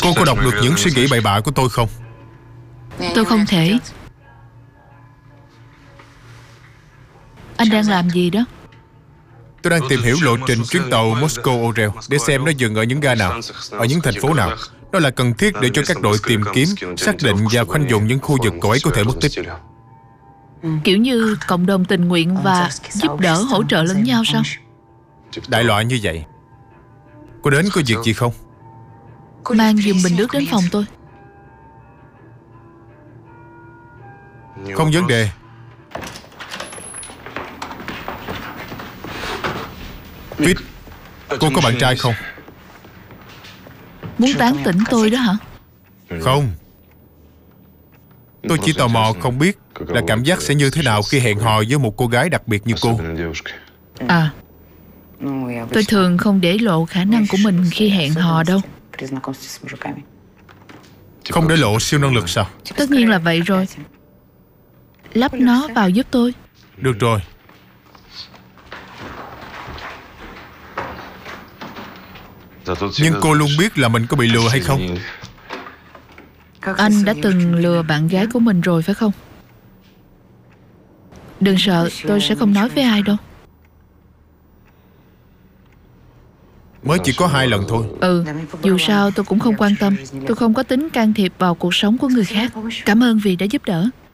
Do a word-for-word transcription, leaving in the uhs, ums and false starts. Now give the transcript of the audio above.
Cô có đọc được những suy nghĩ bậy bạ của tôi không? Tôi không thể. Anh đang làm gì đó? Tôi đang tìm hiểu lộ trình chuyến tàu Moscow Orel để xem nó dừng ở những ga nào, ở những thành phố nào. Đó là cần thiết để cho các đội tìm kiếm, xác định và khoanh vùng những khu vực cậu ấy có thể mất tích. Kiểu như cộng đồng tình nguyện và giúp đỡ hỗ trợ lẫn nhau sao? Đại loại như vậy. Cô đến có việc gì không? Mang giùm bình nước đến phòng tôi. Không vấn đề. Pete, cô có bạn trai không? Muốn tán tỉnh tôi đó hả? Không. Tôi chỉ tò mò không biết là cảm giác sẽ như thế nào khi hẹn hò với một cô gái đặc biệt như cô. À, tôi thường không để lộ khả năng của mình khi hẹn hò đâu. Không để lộ siêu năng lực sao? Tất nhiên là vậy rồi. Lắp nó vào giúp tôi. Được rồi. Nhưng cô luôn biết là mình có bị lừa hay không? Anh đã từng lừa bạn gái của mình rồi phải không? Đừng sợ, tôi sẽ không nói với ai đâu. Mới chỉ có hai lần thôi. Ừ, dù sao tôi cũng không quan tâm. Tôi không có tính can thiệp vào cuộc sống của người khác. Cảm ơn vì đã giúp đỡ.